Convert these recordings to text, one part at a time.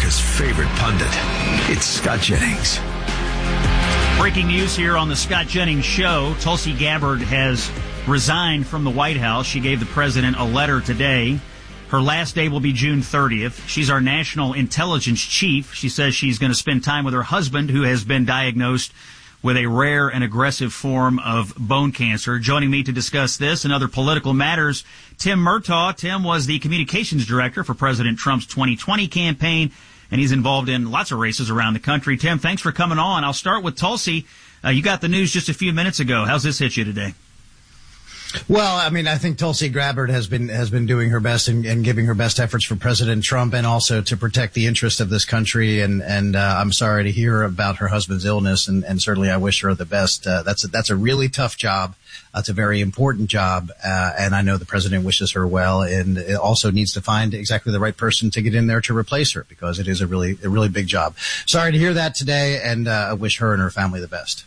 America's favorite pundit. It's Scott Jennings. Breaking news here on the Scott Jennings Show. Tulsi Gabbard has resigned from the White House. She gave the president a letter today. Her last day will be June 30th. She's our national intelligence chief. She says she's going to spend time with her husband, who has been diagnosed with a rare and aggressive form of bone cancer. Joining me to discuss this and other political matters, Tim Murtaugh. Tim was the communications director for President Trump's 2020 campaign, and he's involved in lots of races around the country. Tim, thanks for coming on. I'll start with Tulsi. You got the news just a few minutes ago. How's this hit you today? Well, I mean, I think Tulsi Gabbard has been doing her best and giving her best efforts for President Trump and also to protect the interest of this country. And I'm sorry to hear about her husband's illness, and certainly I wish her the best. That's a really tough job. It's a very important job, and I know the president wishes her well, and it also needs to find exactly the right person to get in there to replace her, because it is a really big job. Sorry to hear that today, and I wish her and her family the best.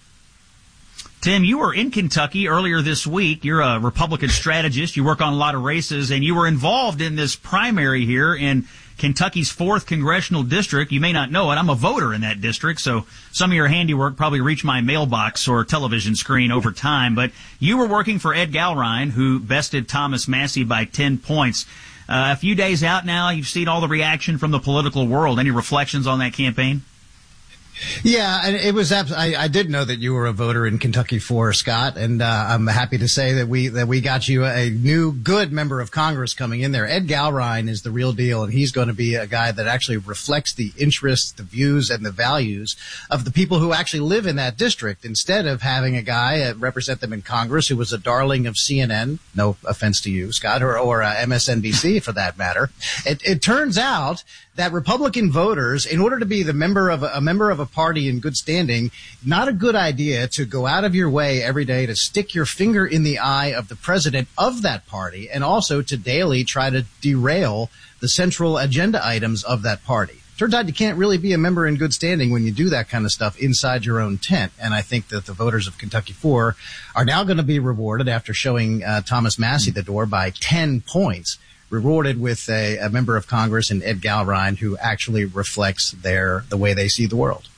Tim, you were in Kentucky earlier this week. You're a Republican strategist. You work on a lot of races, and you were involved in this primary here in Kentucky's 4th congressional district. You may not know it. I'm a voter in that district, so some of your handiwork probably reached my mailbox or television screen over time. But you were working for Ed Galrine, who bested Thomas Massie by 10 points. A few days out now, you've seen all the reaction from the political world. Any reflections on that campaign? Yeah, and it was. I did know that you were a voter in Kentucky for Scott, and I'm happy to say that we got you a new good member of Congress coming in there. Ed Galrine is the real deal, and he's going to be a guy that actually reflects the interests, the views, and the values of the people who actually live in that district. Instead of having a guy represent them in Congress who was a darling of CNN, no offense to you, Scott, or MSNBC for that matter, it turns out that Republican voters, in order to be a member of a party in good standing, not a good idea to go out of your way every day to stick your finger in the eye of the president of that party, and also to daily try to derail the central agenda items of that party. Turns out you can't really be a member in good standing when you do that kind of stuff inside your own tent. And I think that the voters of Kentucky 4 are now going to be rewarded after showing Thomas Massie the door by 10 points. Rewarded with a member of Congress in Ed Galrine who actually reflects the way they see the world.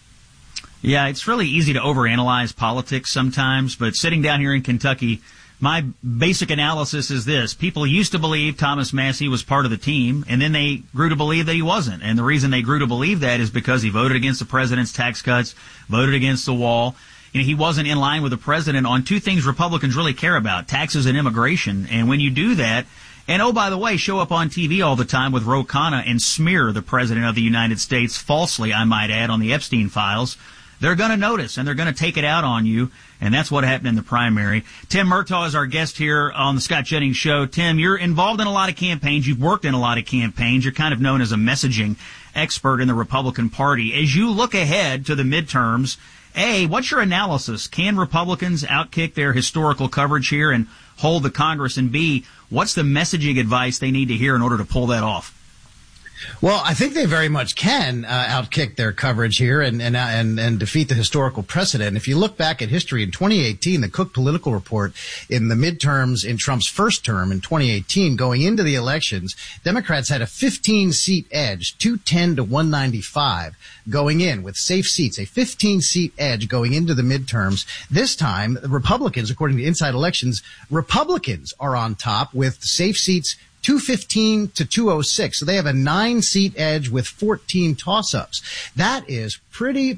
Yeah, it's really easy to overanalyze politics sometimes, but sitting down here in Kentucky, my basic analysis is this. People used to believe Thomas Massie was part of the team, and then they grew to believe that he wasn't. And the reason they grew to believe that is because he voted against the president's tax cuts, voted against the wall. You know, he wasn't in line with the president on two things Republicans really care about, taxes and immigration. And when you do that, and oh, by the way, show up on TV all the time with Ro Khanna and smear the President of the United States falsely, I might add, on the Epstein files, they're going to notice, and they're going to take it out on you, and that's what happened in the primary. Tim Murtaugh is our guest here on the Scott Jennings Show. Tim, you're involved in a lot of campaigns. You've worked in a lot of campaigns. You're kind of known as a messaging expert in the Republican Party. As you look ahead to the midterms, A, what's your analysis? Can Republicans outkick their historical coverage here and hold the Congress? And B, what's the messaging advice they need to hear in order to pull that off? Well, I think they very much can outkick their coverage here and defeat the historical precedent. If you look back at history in 2018, the Cook Political Report in the midterms in Trump's first term in 2018, going into the elections, Democrats had a 15-seat edge, 210 to 195, going in with safe seats, a 15-seat edge going into the midterms. This time, the Republicans, according to Inside Elections, Republicans are on top with safe seats 215 to 206. So they have a 9-seat edge with 14 toss-ups. That is pretty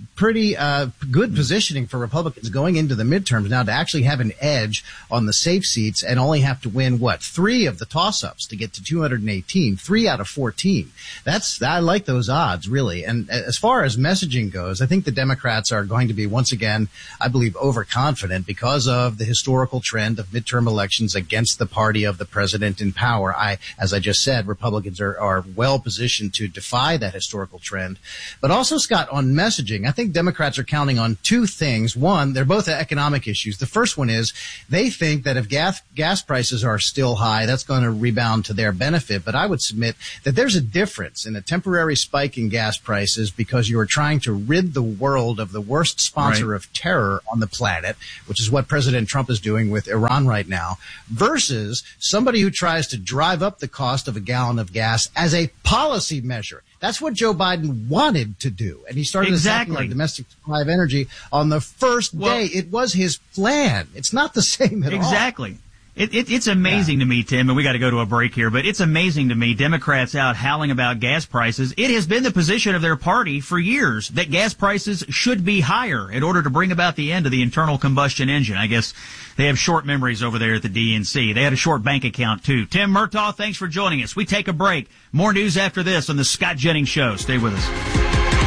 good positioning for Republicans going into the midterms now, to actually have an edge on the safe seats and only have to win 3 of the toss-ups to get to 218, 3 out of 14. I like those odds, really. And as far as messaging goes, I think the Democrats are going to be once again, I believe, overconfident because of the historical trend of midterm elections against the party of the president in power. As I just said, Republicans are well positioned to defy that historical trend. But also, Scott, on messaging, I think Democrats are counting on 2 things. One, they're both economic issues. The first one is they think that if gas prices are still high, that's going to rebound to their benefit. But I would submit that there's a difference in a temporary spike in gas prices because you are trying to rid the world of the worst sponsor of terror on the planet, which is what President Trump is doing with Iran right now, versus somebody who tries to drive drive up the cost of a gallon of gas as a policy measure. That's what Joe Biden wanted to do. And he started attacking our domestic supply of energy on the first day. It was his plan. It's not the same at all. Exactly. It's amazing to me, Tim, and we got to go to a break here, but it's amazing to me, Democrats out howling about gas prices. It has been the position of their party for years that gas prices should be higher in order to bring about the end of the internal combustion engine. I guess they have short memories over there at the DNC. They had a short bank account, too. Tim Murtaugh, thanks for joining us. We take a break. More news after this on the Scott Jennings Show. Stay with us.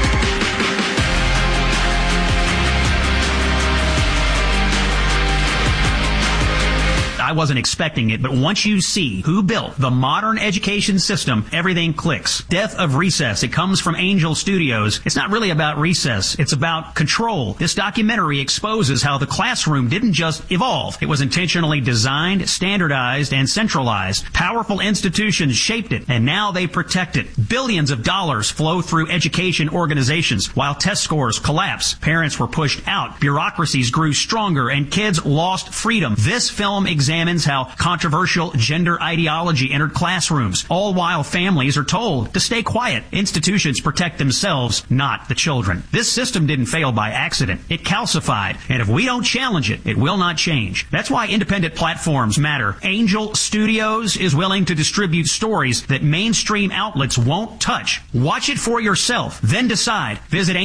I wasn't expecting it, but once you see who built the modern education system, everything clicks. Death of Recess. It comes from Angel Studios. It's not really about recess. It's about control. This documentary exposes how the classroom didn't just evolve. It was intentionally designed, standardized, and centralized. Powerful institutions shaped it, and now they protect it. Billions of dollars flow through education organizations while test scores collapse. Parents were pushed out. Bureaucracies grew stronger, and kids lost freedom. This film examines how controversial gender ideology entered classrooms, all while families are told to stay quiet. Institutions protect themselves, not the children. This system didn't fail by accident. It calcified, and if we don't challenge it, it will not change. That's why independent platforms matter. Angel Studios is willing to distribute stories that mainstream outlets won't touch. Watch it for yourself, then decide. Visit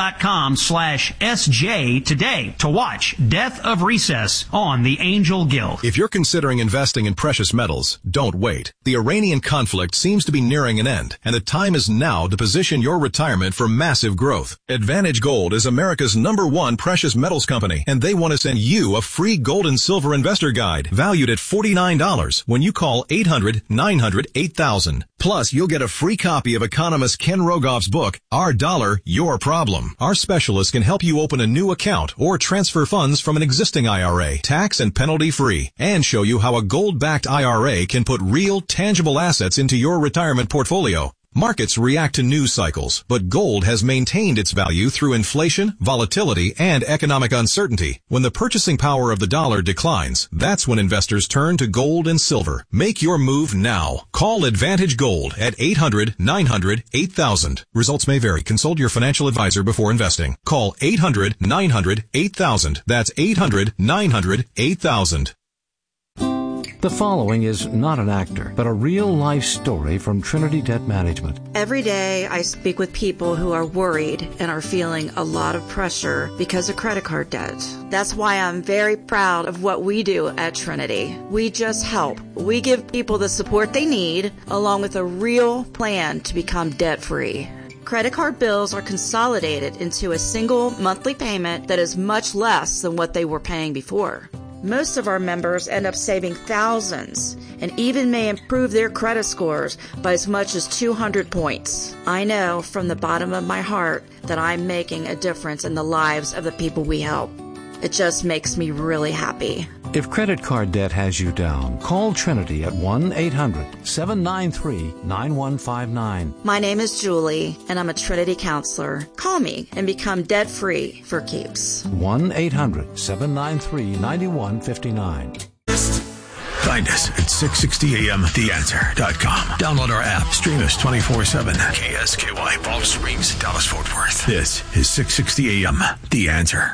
angel.com/SJ today to watch Death of Recess on the Angel Guild. If you're considering investing in precious metals, don't wait. The Iranian conflict seems to be nearing an end, and the time is now to position your retirement for massive growth. Advantage Gold is America's #1 precious metals company, and they want to send you a free gold and silver investor guide valued at $49 when you call 800-900-8000. Plus, you'll get a free copy of economist Ken Rogoff's book, Our Dollar, Your Problem. Our specialists can help you open a new account or transfer funds from an existing IRA, tax and penalty free, and show you how a gold-backed IRA can put real, tangible assets into your retirement portfolio. Markets react to news cycles, but gold has maintained its value through inflation, volatility, and economic uncertainty. When the purchasing power of the dollar declines, that's when investors turn to gold and silver. Make your move now. Call Advantage Gold at 800-900-8000. Results may vary. Consult your financial advisor before investing. Call 800-900-8000. That's 800-900-8000. The following is not an actor, but a real-life story from Trinity Debt Management. Every day I speak with people who are worried and are feeling a lot of pressure because of credit card debt. That's why I'm very proud of what we do at Trinity. We just help. We give people the support they need, along with a real plan to become debt-free. Credit card bills are consolidated into a single monthly payment that is much less than what they were paying before. Most of our members end up saving thousands and even may improve their credit scores by as much as 200 points. I know from the bottom of my heart that I'm making a difference in the lives of the people we help. It just makes me really happy. If credit card debt has you down, call Trinity at 1-800-793-9159. My name is Julie, and I'm a Trinity counselor. Call me and become debt-free for keeps. 1-800-793-9159. Find us at 660amtheanswer.com. Download our app. Stream us 24/7. KSKY, Palm Springs, Dallas, Fort Worth. This is 660 AM, The Answer.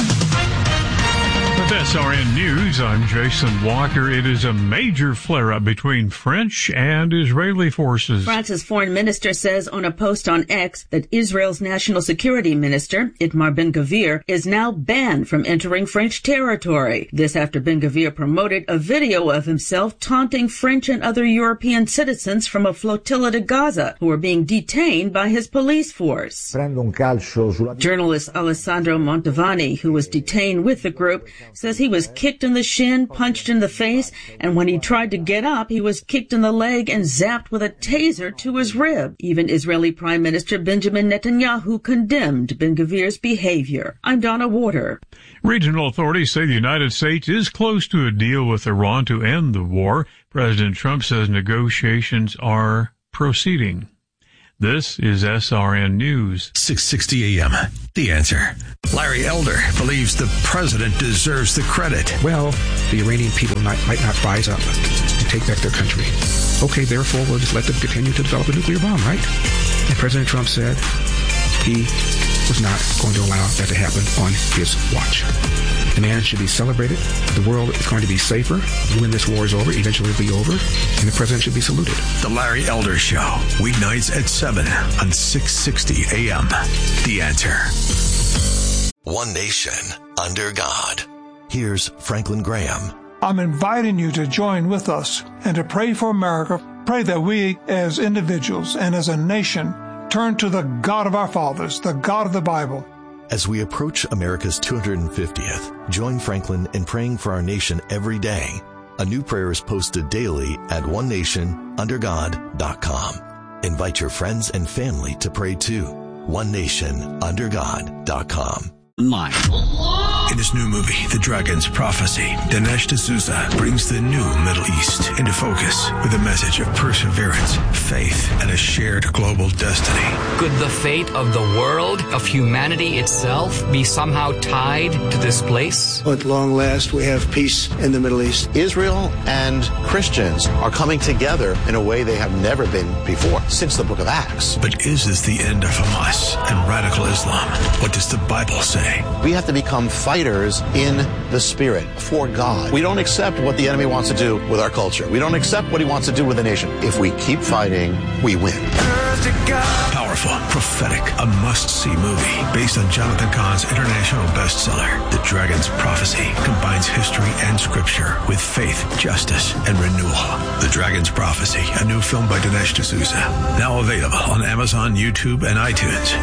With SRN News, I'm Jason Walker. It is a major flare-up between French and Israeli forces. France's foreign minister says on a post on X that Israel's national security minister, Itamar Ben-Gvir, is now banned from entering French territory. This after Ben-Gvir promoted a video of himself taunting French and other European citizens from a flotilla to Gaza who were being detained by his police force. Journalist Alessandro Montavani, who was detained with the group, says he was kicked in the shin, punched in the face, and when he tried to get up, he was kicked in the leg and zapped with a taser to his rib. Even Israeli Prime Minister Benjamin Netanyahu condemned Ben-Gvir's behavior. I'm Donna Warder. Regional authorities say the United States is close to a deal with Iran to end the war. President Trump says negotiations are proceeding. This is SRN News. 660 AM. The Answer. Larry Elder believes the president deserves the credit. Well, the Iranian people might not rise up to take back their country. Okay, therefore, we'll just let them continue to develop a nuclear bomb, right? And President Trump said he was not going to allow that to happen on his watch. The man should be celebrated. The world is going to be safer when this war is over. Eventually it'll be over. And the president should be saluted. The Larry Elder Show. Weeknights at 7 on 660 AM. The Answer. One nation under God. Here's Franklin Graham. I'm inviting you to join with us and to pray for America. Pray that we as individuals and as a nation turn to the God of our fathers, the God of the Bible. As we approach America's 250th, join Franklin in praying for our nation every day. A new prayer is posted daily at onenationundergod.com. Invite your friends and family to pray too. onenationundergod.com. Live. In his new movie, The Dragon's Prophecy, Dinesh D'Souza brings the new Middle East into focus with a message of perseverance, faith, and a shared global destiny. Could the fate of the world, of humanity itself, be somehow tied to this place? At long last, we have peace in the Middle East. Israel and Christians are coming together in a way they have never been before, since the book of Acts. But is this the end of Hamas and radical Islam? What does the Bible say? We have to become fighters in the spirit for God. We don't accept what the enemy wants to do with our culture. We don't accept what he wants to do with the nation. If we keep fighting, we win. Powerful, prophetic, a must-see movie based on Jonathan Cahn's international bestseller. The Dragon's Prophecy combines history and scripture with faith, justice, and renewal. The Dragon's Prophecy, a new film by Dinesh D'Souza. Now available on Amazon, YouTube, and iTunes.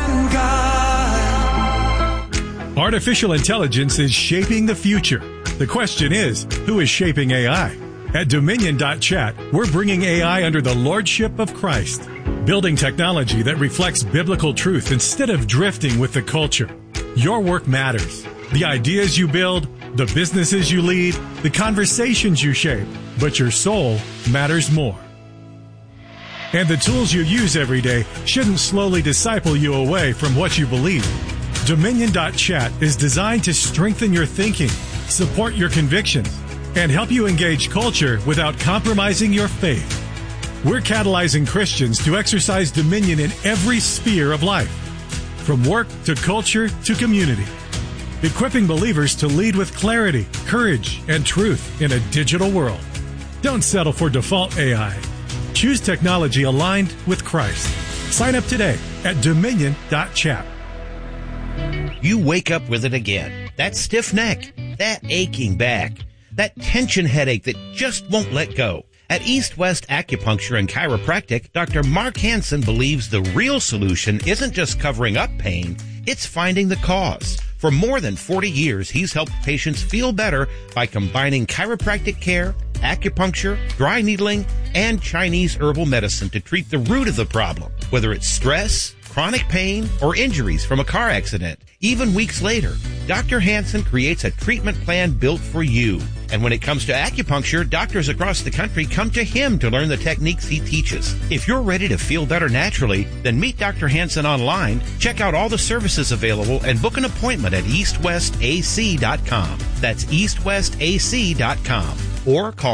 Artificial intelligence is shaping the future. The question is, who is shaping AI? At Dominion.chat, we're bringing AI under the lordship of Christ, building technology that reflects biblical truth instead of drifting with the culture. Your work matters. The ideas you build, the businesses you lead, the conversations you shape, but your soul matters more. And the tools you use every day shouldn't slowly disciple you away from what you believe. Dominion.chat is designed to strengthen your thinking, support your convictions, and help you engage culture without compromising your faith. We're catalyzing Christians to exercise dominion in every sphere of life, from work to culture to community, equipping believers to lead with clarity, courage, and truth in a digital world. Don't settle for default AI. Choose technology aligned with Christ. Sign up today at Dominion.chat. You wake up with it again. That stiff neck, that aching back, that tension headache that just won't let go. At East West Acupuncture and Chiropractic, Dr. Mark Hansen believes the real solution isn't just covering up pain, it's finding the cause. For more than 40 years, he's helped patients feel better by combining chiropractic care, acupuncture, dry needling, and Chinese herbal medicine to treat the root of the problem, whether it's stress, chronic pain, or injuries from a car accident. Even weeks later, Dr. Hansen creates a treatment plan built for you. And when it comes to acupuncture, doctors across the country come to him to learn the techniques he teaches. If you're ready to feel better naturally, then meet Dr. Hansen online, check out all the services available, and book an appointment at eastwestac.com. That's eastwestac.com. Or call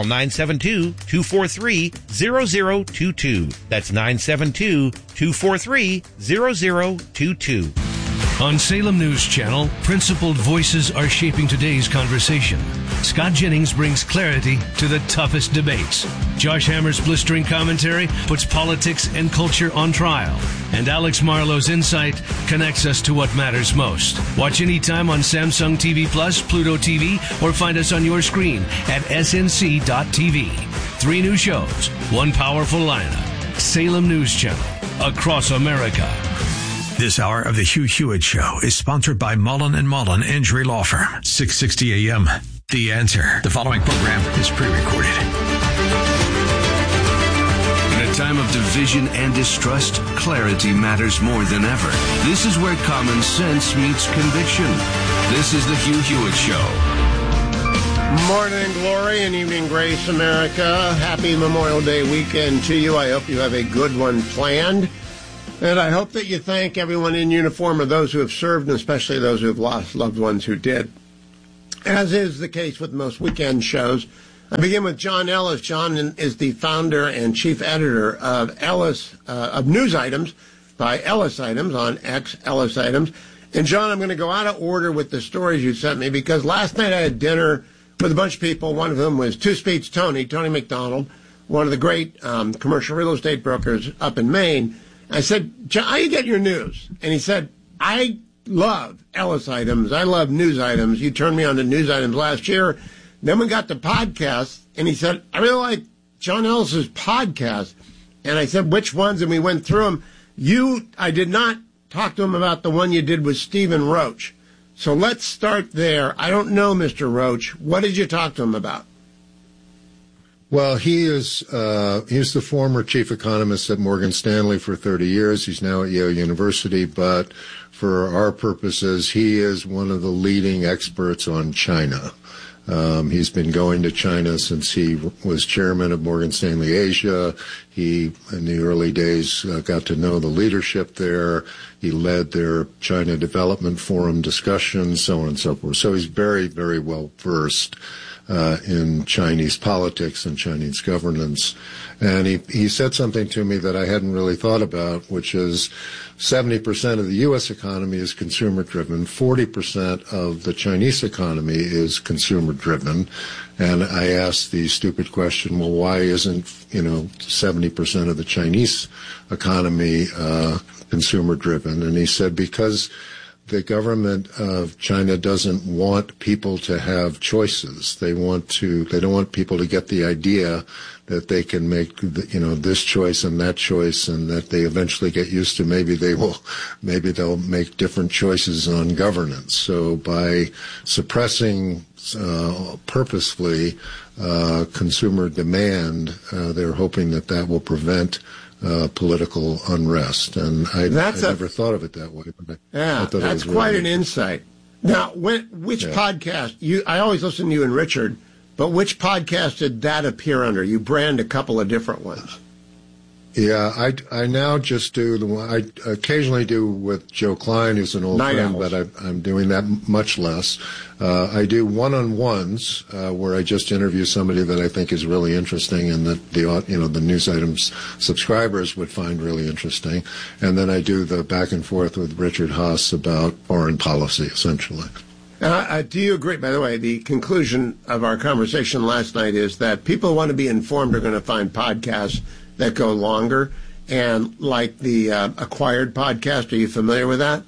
972-243-0022. That's 972-243-0022. On Salem News Channel, principled voices are shaping today's conversation. Scott Jennings brings clarity to the toughest debates. Josh Hammer's blistering commentary puts politics and culture on trial. And Alex Marlowe's insight connects us to what matters most. Watch anytime on Samsung TV Plus, Pluto TV, or find us on your screen at snc.tv. 3 new shows, 1 powerful lineup. Salem News Channel, across America. This hour of the Hugh Hewitt Show is sponsored by Mullen & Mullen Injury Law Firm. 660 AM. The Answer. The following program is pre-recorded. In a time of division and distrust, clarity matters more than ever. This is where common sense meets conviction. This is the Hugh Hewitt Show. Morning glory and evening grace, America. Happy Memorial Day weekend to you. I hope you have a good one planned. And I hope that you thank everyone in uniform, or those who have served, and especially those who have lost loved ones who did. As is the case with most weekend shows, I begin with John Ellis. John is the founder and chief editor of News Items by Ellis Items on X, Ellis Items. And John, I'm going to go out of order with the stories you sent me, because last night I had dinner with a bunch of people. One of them was Two Speeds Tony McDonald, one of the great commercial real estate brokers up in Maine. I said, John, how do you get your news? And he said, I love Ellis Items. I love News Items. You turned me on to News Items last year. Then we got the podcast, and he said, I really like John Ellis's podcast. And I said, which ones? And we went through them. I did not talk to him about the one you did with Stephen Roach. So let's start there. I don't know Mr. Roach. What did you talk to him about? Well, he's the former chief economist at Morgan Stanley for 30 years. He's now at Yale University, but for our purposes, he is one of the leading experts on China. He's been going to China since he was chairman of Morgan Stanley Asia. He, in the early days, got to know the leadership there. He led their China Development Forum discussions, so on and so forth. So he's very, very well versed in Chinese politics and Chinese governance. And he said something to me that I hadn't really thought about, which is 70% of the U.S. economy is consumer-driven, 40% of the Chinese economy is consumer-driven. And I asked the stupid question, well, why isn't, 70% of the Chinese economy consumer-driven? And he said, because the government of China doesn't want people to have choices. They don't want people to get the idea that they can make, this choice and that choice, and that they eventually get used to maybe they'll make different choices on governance. So by suppressing purposefully consumer demand, they're hoping that will prevent political unrest, and I never thought of it that way. But that's quite an insight. Now, which podcast? I always listen to you and Richard, but which podcast did that appear under? You brand a couple of different ones. Yeah, I now just do the one I occasionally do with Joe Klein, who's an old friend, but I'm doing that much less. I do one-on-ones where I just interview somebody that I think is really interesting and that the News Items subscribers would find really interesting, and then I do the back and forth with Richard Haas about foreign policy, essentially. Do you agree, by the way, the conclusion of our conversation last night is that people who want to be informed are going to find podcasts that go longer, and like the Acquired podcast, are you familiar with that?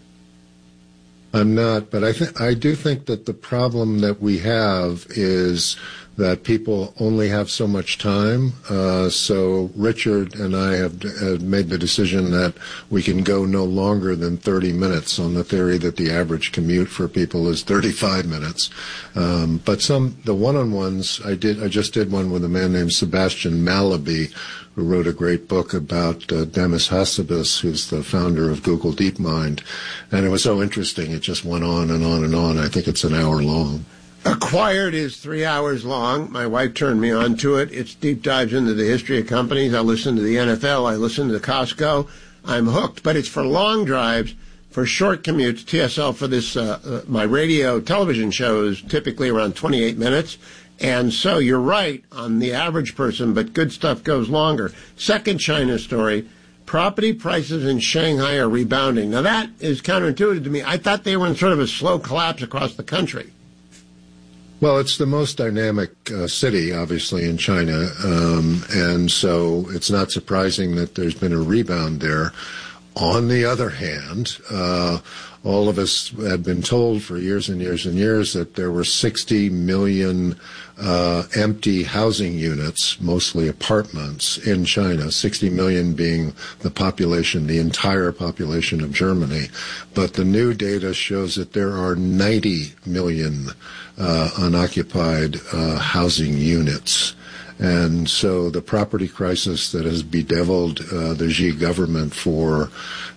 I'm not, but I do think that the problem that we have is that people only have so much time. So Richard and I have made the decision that we can go no longer than 30 minutes on the theory that the average commute for people is 35 minutes. But the one-on-ones, I just did one with a man named Sebastian Mallaby, who wrote a great book about Demis Hassabis, who's the founder of Google DeepMind. And it was so interesting. It just went on and on and on. I think it's an hour long. Acquired is 3 hours long. My wife turned me on to it. It's deep dives into the history of companies. I listen to the NFL. I listen to Costco. I'm hooked. But it's for long drives, for short commutes. TSL for this, my radio television show is typically around 28 minutes. And so you're right on the average person, but good stuff goes longer. Second China story. Property prices in Shanghai are rebounding. Now that is counterintuitive to me. I thought they were in sort of a slow collapse across the country. Well, it's the most dynamic city, obviously, in China, and so it's not surprising that there's been a rebound there. On the other hand, all of us have been told for years and years and years that there were 60 million empty housing units, mostly apartments, in China, 60 million being the entire population of Germany. But the new data shows that there are 90 million unoccupied housing units. And so the property crisis that has bedeviled the Xi government for,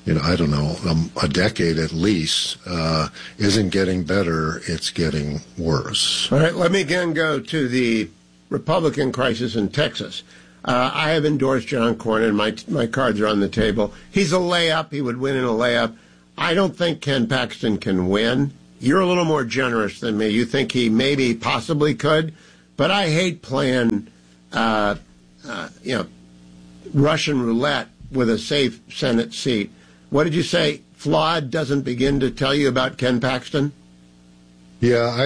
a decade at least, isn't getting better, it's getting worse. All right, let me again go to the Republican crisis in Texas. I have endorsed John Cornyn. My cards are on the table. He's a layup. He would win in a layup. I don't think Ken Paxton can win. You're a little more generous than me. You think he maybe possibly could, but I hate playing, Russian roulette with a safe Senate seat. What did you say? Flawed doesn't begin to tell you about Ken Paxton? Yeah,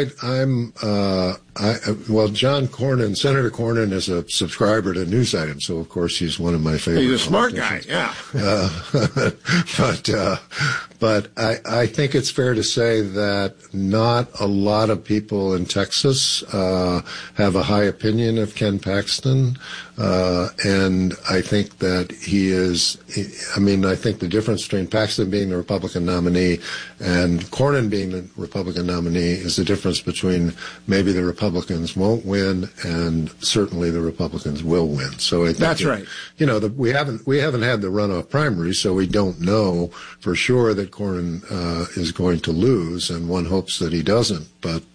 John Cornyn, Senator Cornyn is a subscriber to News Item, so of course he's one of my favorite. He's a smart guy, yeah. But I think it's fair to say that not a lot of people in Texas have a high opinion of Ken Paxton, and I think that he is. I think the difference between Paxton being the Republican nominee and Cornyn being the Republican nominee is the difference between maybe the Republicans won't win and certainly the Republicans will win. So I think that's right. We haven't had the runoff primary, so we don't know for sure that Cornyn is going to lose, and one hopes that he doesn't.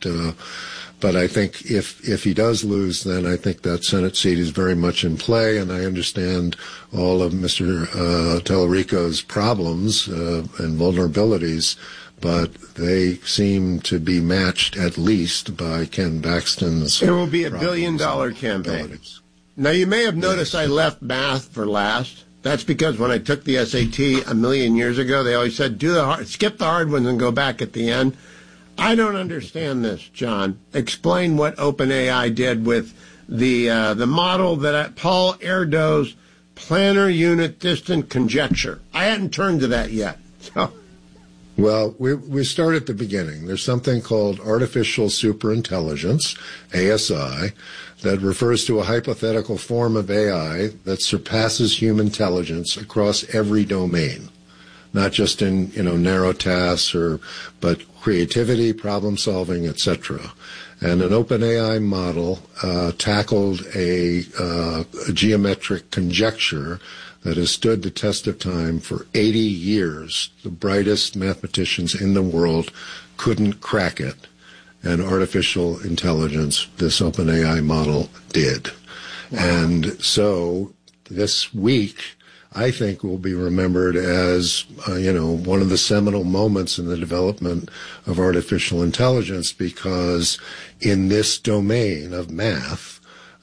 But I think if he does lose, then I think that Senate seat is very much in play, and I understand all of Mr. Tallarico's problems and vulnerabilities, but they seem to be matched at least by Ken Paxton's. It will be $1 billion campaign. Now, you may have noticed I left math for last. That's because when I took the SAT a million years ago, they always said, skip the hard ones and go back at the end. I don't understand this, John. Explain what OpenAI did with the model that Paul Erdo's planar unit distant conjecture. I hadn't turned to that yet. So. Well, we start at the beginning. There's something called artificial superintelligence, ASI, that refers to a hypothetical form of AI that surpasses human intelligence across every domain, not just in narrow tasks, but creativity, problem solving, etc. And an OpenAI model tackled a geometric conjecture that has stood the test of time for 80 years. The brightest mathematicians in the world couldn't crack it. And artificial intelligence, this OpenAI model did. Wow. And so this week, I think will be remembered as, one of the seminal moments in the development of artificial intelligence, because in this domain of math,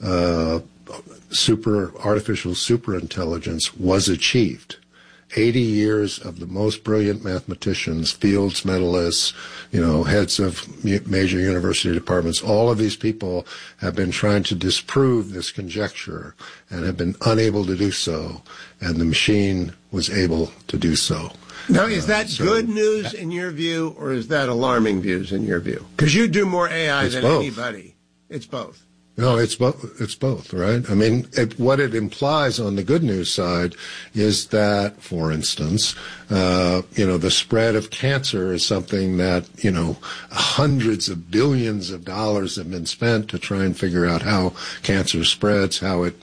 artificial superintelligence was achieved. 80 years of the most brilliant mathematicians, Fields medalists, heads of major university departments, all of these people have been trying to disprove this conjecture and have been unable to do so, and the machine was able to do so. Now, is that good news in your view, or is that alarming views in your view? Because you do more AI than anybody. It's both. No, it's both, right? What it implies on the good news side is that, for instance, the spread of cancer is something that, hundreds of billions of dollars have been spent to try and figure out how cancer spreads, how it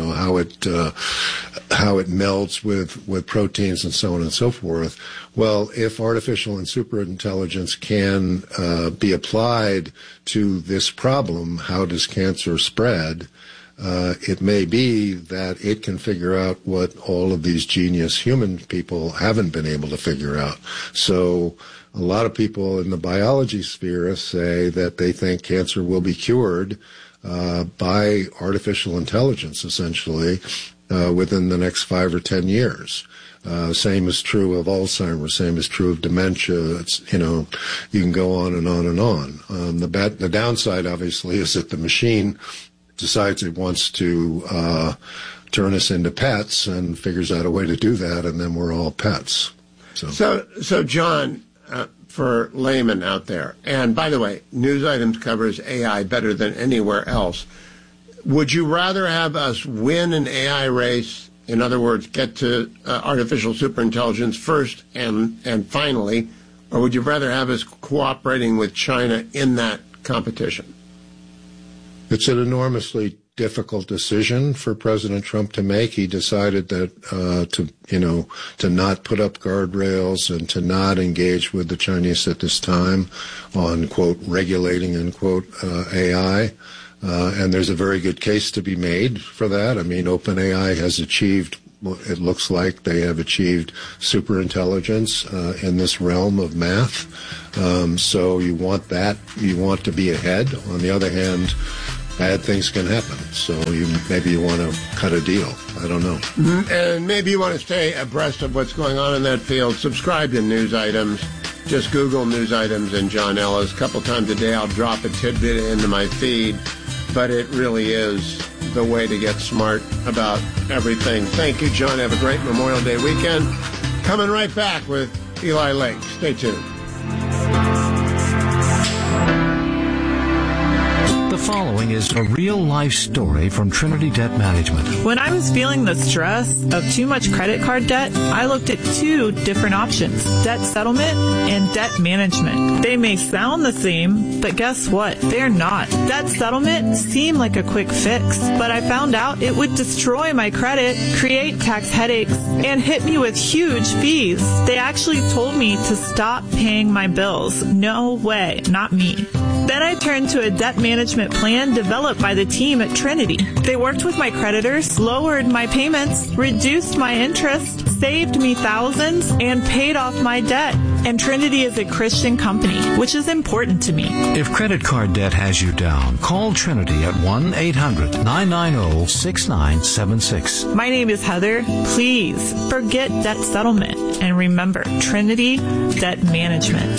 melds with proteins and so on and so forth. Well, if artificial and superintelligence can be applied to this problem, how does cancer spread? It may be that it can figure out what all of these genius human people haven't been able to figure out. So a lot of people in the biology sphere say that they think cancer will be cured by artificial intelligence, essentially, within the next 5 or 10 years. Same is true of Alzheimer's. Same is true of dementia. You can go on and on and on. The downside, obviously, is that the machine decides it wants to turn us into pets and figures out a way to do that, and then we're all pets. So John, for laymen out there, and by the way, News Items covers AI better than anywhere else. Would you rather have us win an AI race? In other words, get to artificial superintelligence first and finally, or would you rather have us cooperating with China in that competition? It's an enormously difficult decision for President Trump to make. He decided that to not put up guardrails and to not engage with the Chinese at this time on, quote, regulating, unquote, AI. And there's a very good case to be made for that. I mean, OpenAI has achieved, it looks like they have achieved superintelligence in this realm of math. So you want that, you want to be ahead. On the other hand, bad things can happen. So maybe you want to cut a deal. I don't know. Mm-hmm. And maybe you want to stay abreast of what's going on in that field. Subscribe to News Items. Just Google News Items and John Ellis. A couple times a day I'll drop a tidbit into my feed. But it really is the way to get smart about everything. Thank you, John. Have a great Memorial Day weekend. Coming right back with Eli Lake. Stay tuned. The following is a real-life story from Trinity Debt Management. When I was feeling the stress of too much credit card debt, I looked at two different options, debt settlement and debt management. They may sound the same, but guess what? They're not. Debt settlement seemed like a quick fix, but I found out it would destroy my credit, create tax headaches, and hit me with huge fees. They actually told me to stop paying my bills. No way, not me. Then I turned to a debt management plan developed by the team at Trinity. They worked with my creditors, lowered my payments, reduced my interest, saved me thousands, and paid off my debt. And Trinity is a Christian company, which is important to me. If credit card debt has you down, call Trinity at 1-800-990-6976. My name is Heather. Please forget debt settlement and remember Trinity Debt Management.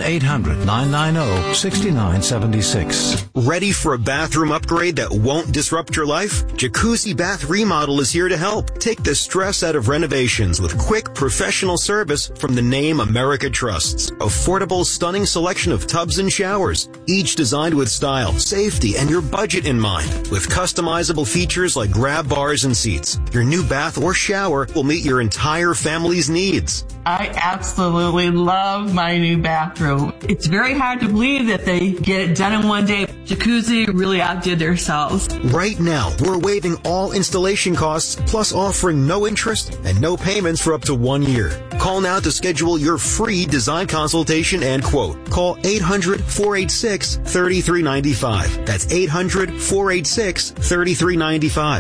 1-800-990-6976. Ready for a bathroom upgrade that won't disrupt your life? Jacuzzi Bath Remodel is here to help. Take the stress out of renovations with quick professional service from the name America trusts. Affordable, stunning selection of tubs and showers, each designed with style, safety, and your budget in mind. With customizable features like grab bars and seats, your new bath or shower will meet your entire family's needs. I absolutely love my new bathroom. It's very hard to believe that they get it done in one day. Jacuzzi really outdid themselves. Right now, we're waiving all installation costs, plus offering no interest and no payments for up to 1 year. Call now to schedule your free design consultation and quote. Call 800-486-3395. That's 800-486-3395.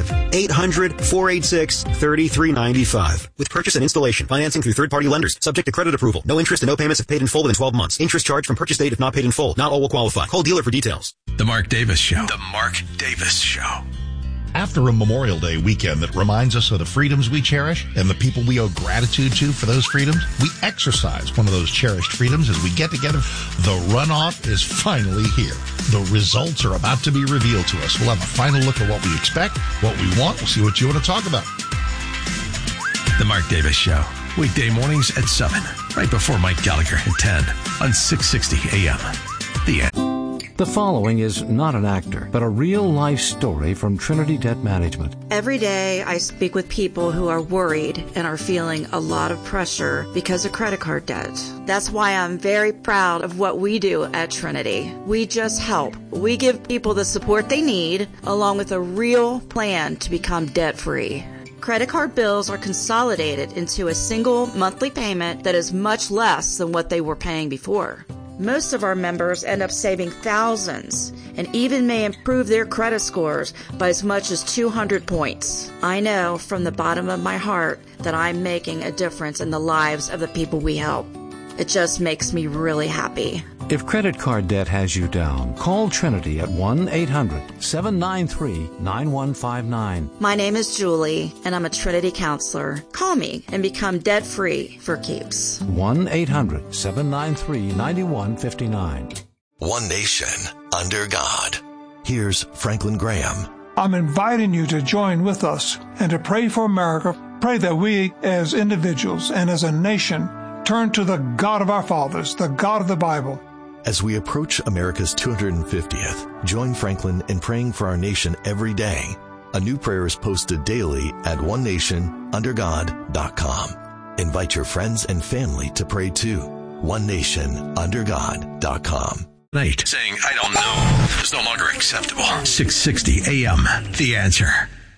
800-486-3395. With purchase and installation, financing through third-party lenders, subject to credit approval. No interest and no payments if paid in full within 12 months. Interest charged from purchase date if not paid in full. Not all will qualify. Call dealer for details. The Mark Davis Show. The Mark Davis Show. After a Memorial Day weekend that reminds us of the freedoms we cherish and the people we owe gratitude to for those freedoms, we exercise one of those cherished freedoms as we get together. The runoff is finally here. The results are about to be revealed to us. We'll have a final look at what we expect, what we want. We'll see what you want to talk about. The Mark Davis Show. Weekday mornings at 7, right before Mike Gallagher at 10 on 660 AM. The end. The following is not an actor, but a real-life story from Trinity Debt Management. Every day I speak with people who are worried and are feeling a lot of pressure because of credit card debt. That's why I'm very proud of what we do at Trinity. We just help. We give people the support they need, along with a real plan to become debt-free. Credit card bills are consolidated into a single monthly payment that is much less than what they were paying before. Most of our members end up saving thousands and even may improve their credit scores by as much as 200 points. I know from the bottom of my heart that I'm making a difference in the lives of the people we help. It just makes me really happy. If credit card debt has you down, call Trinity at 1-800-793-9159. My name is Julie, and I'm a Trinity counselor. Call me and become debt-free for keeps. 1-800-793-9159. One nation under God. Here's Franklin Graham. I'm inviting you to join with us and to pray for America. Pray that we as individuals and as a nation turn to the God of our fathers, the God of the Bible. As we approach America's 250th, join Franklin in praying for our nation every day. A new prayer is posted daily at onenationundergod.com. Invite your friends and family to pray too. onenationundergod.com. Night saying, I don't know, is no longer acceptable. 660 AM. The Answer.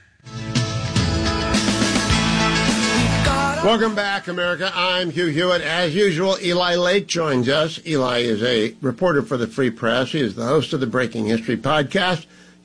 Welcome back, America. I'm Hugh Hewitt. As usual, Eli Lake joins us. Eli is a reporter for the Free Press. He is the host of the Breaking History podcast.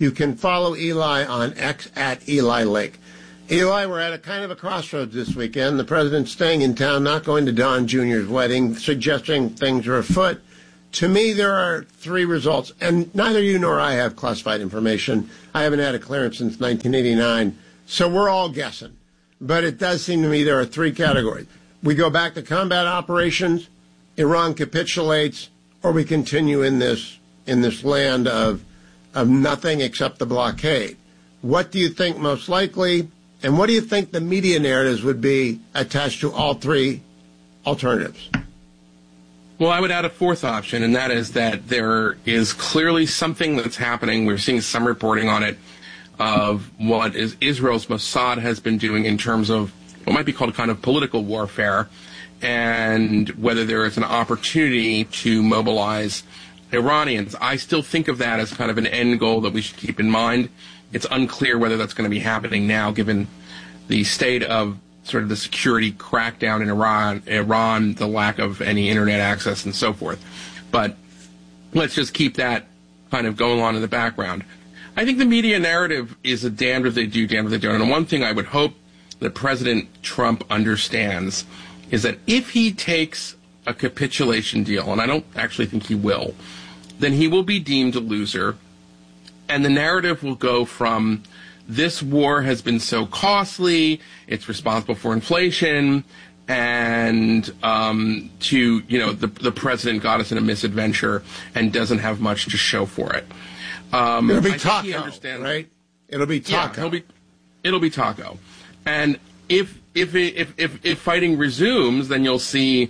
You can follow Eli on X at Eli Lake. Eli, we're at a kind of a crossroads this weekend. The president's staying in town, not going to Don Jr.'s wedding, suggesting things are afoot. To me, there are three results, and neither you nor I have classified information. I haven't had a clearance since 1989, so we're all guessing. But it does seem to me there are three categories. We go back to combat operations, Iran capitulates, or we continue in this land of nothing except the blockade. What do you think most likely, and what do you think the media narratives would be attached to all three alternatives? Well, I would add a fourth option, and that is that there is clearly something that's happening. We're seeing some reporting on it of what is Israel's Mossad has been doing in terms of what might be called kind of political warfare, and whether there is an opportunity to mobilize Iranians. I still think of that as kind of an end goal that we should keep in mind. It's unclear whether that's going to be happening now, given the state of sort of the security crackdown in Iran, the lack of any internet access and so forth. But let's just keep that kind of going on in the background. I think the media narrative is a damned if they do, damned if they don't. And one thing I would hope that President Trump understands is that if he takes a capitulation deal, and I don't actually think he will, then he will be deemed a loser. And the narrative will go from this war has been so costly, it's responsible for inflation, and to, the president got us in a misadventure and doesn't have much to show for it. It'll be Taco, right? It'll be Taco. Yeah, it'll be Taco. And if fighting resumes, then you'll see,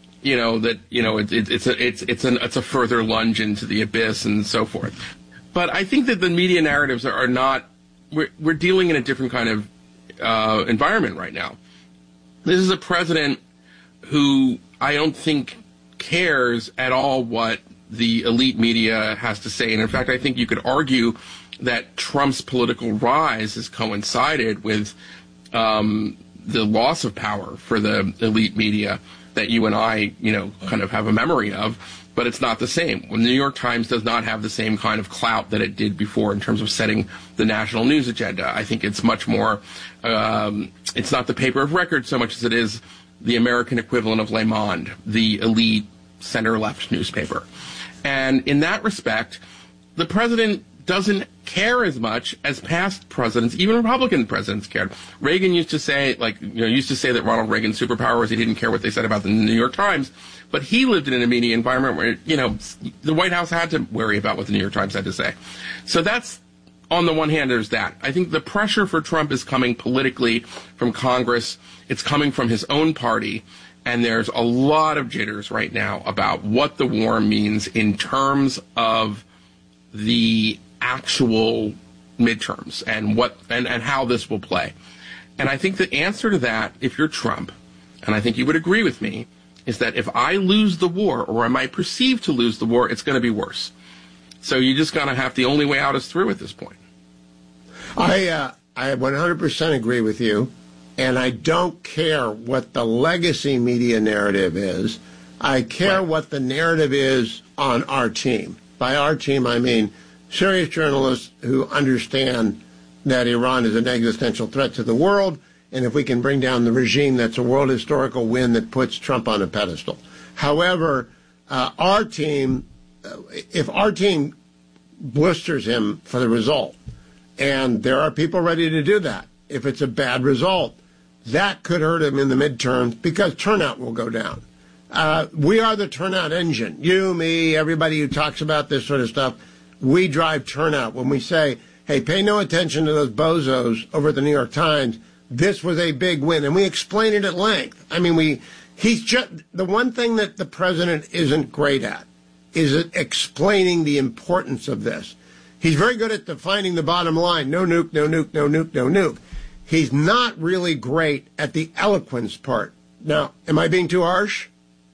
it's a further lunge into the abyss and so forth. But I think that the media narratives are not. We're dealing in a different kind of environment right now. This is a president who I don't think cares at all what the elite media has to say. And in fact, I think you could argue that Trump's political rise has coincided with the loss of power for the elite media that you and I, kind of have a memory of. But it's not the same. When the New York Times does not have the same kind of clout that it did before in terms of setting the national news agenda. I think it's much more, it's not the paper of record so much as it is the American equivalent of Le Monde, the elite center-left newspaper. And in that respect, the president doesn't care as much as past presidents, even Republican presidents cared. Reagan used to say, that Ronald Reagan's superpower was he didn't care what they said about the New York Times. But he lived in a media environment where, the White House had to worry about what the New York Times had to say. So that's, on the one hand, there's that. I think the pressure for Trump is coming politically from Congress. It's coming from his own party. And there's a lot of jitters right now about what the war means in terms of the actual midterms and and how this will play. And I think the answer to that, if you're Trump, and I think you would agree with me, is that if I lose the war, or I might perceive to lose the war, it's going to be worse. So you just got to have the only way out is through at this point. I 100% agree with you, and I don't care what the legacy media narrative is. I care what the narrative is on our team. By our team, I mean serious journalists who understand that Iran is an existential threat to the world, and if we can bring down the regime, that's a world historical win that puts Trump on a pedestal. However, our team, if our team blisters him for the result, and there are people ready to do that, if it's a bad result, that could hurt him in the midterms because turnout will go down. We are the turnout engine. You, me, everybody who talks about this sort of stuff, we drive turnout. When we say, hey, pay no attention to those bozos over at the New York Times, this was a big win. And we explain it at length. I mean, he's just, the one thing that the president isn't great at is explaining the importance of this. He's very good at defining the bottom line. No nuke, no nuke, no nuke, no nuke. He's not really great at the eloquence part. Now, am I being too harsh?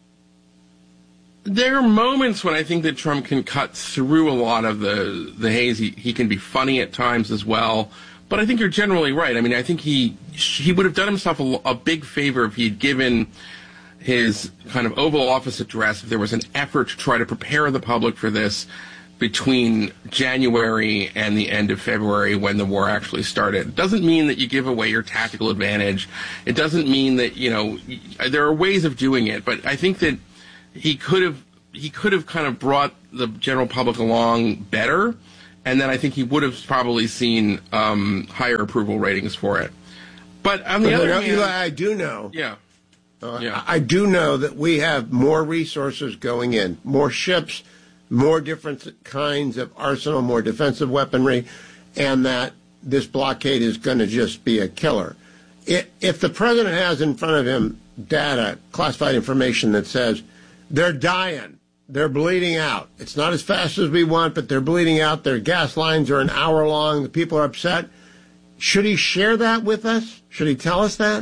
There are moments when I think that Trump can cut through a lot of the haze. He can be funny at times as well. But I think you're generally right. I mean, I think he would have done himself a big favor if he had given his kind of Oval Office address, if there was an effort to try to prepare the public for this, between January and the end of February when the war actually started. It doesn't mean that you give away your tactical advantage. It doesn't mean that, there are ways of doing it, but I think that he could have kind of brought the general public along better, and then I think he would have probably seen higher approval ratings for it. But on the other hand, Eli, I do know. Yeah. I do know that we have more resources going in, more ships, more different kinds of arsenal, more defensive weaponry, and that this blockade is going to just be a killer. If the president has in front of him data, classified information that says they're dying, they're bleeding out, it's not as fast as we want, but they're bleeding out, their gas lines are an hour long, the people are upset, should he share that with us? Should he tell us that?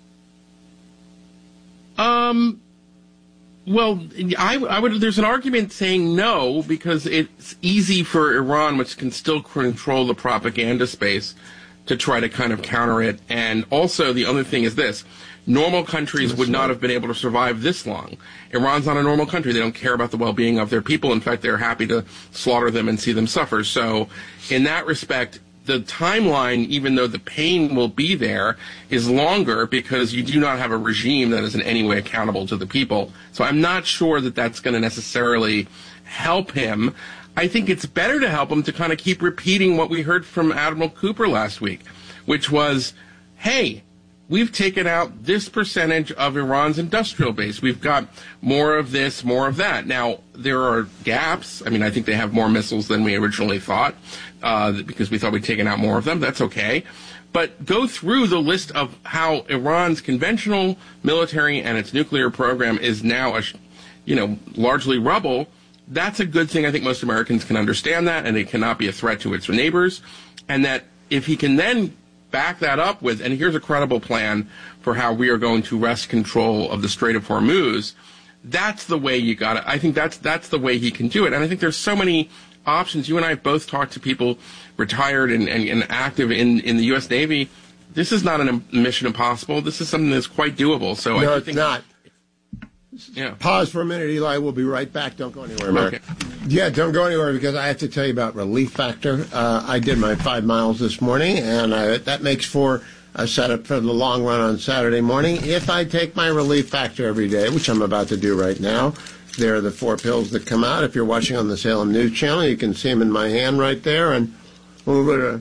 Well, I would. There's an argument saying no because it's easy for Iran, which can still control the propaganda space, to try to kind of counter it. And also, the other thing is this: normal countries would not have been able to survive this long. Iran's not a normal country; they don't care about the well-being of their people. In fact, they're happy to slaughter them and see them suffer. So, in that respect, the timeline, even though the pain will be there, is longer because you do not have a regime that is in any way accountable to the people. So I'm not sure that that's going to necessarily help him. I think it's better to help him to kind of keep repeating what we heard from Admiral Cooper last week, which was, hey, we've taken out this percentage of Iran's industrial base. We've got more of this, more of that. Now, there are gaps. I mean, I think they have more missiles than we originally thought, because we thought we'd taken out more of them. That's okay. But go through the list of how Iran's conventional military and its nuclear program is now, largely rubble. That's a good thing. I think most Americans can understand that, and it cannot be a threat to its neighbors. And that if he can then back that up with, and here's a credible plan for how we are going to wrest control of the Strait of Hormuz, that's the way you got it. I think that's the way he can do it. And I think there's so many options. You and I have both talked to people retired and active in the U.S. Navy. This is not a mission impossible. This is something that's quite doable. So no, I it's think not. Yeah. Pause for a minute, Eli. We'll be right back. Don't go anywhere, America. Okay. Yeah, don't go anywhere because I have to tell you about Relief Factor. I did my 5 miles this morning, and that makes for a setup for the long run on Saturday morning. If I take my Relief Factor every day, which I'm about to do right now, there are the 4 pills that come out. If you're watching on the Salem News Channel, you can see them in my hand right there. And we'll go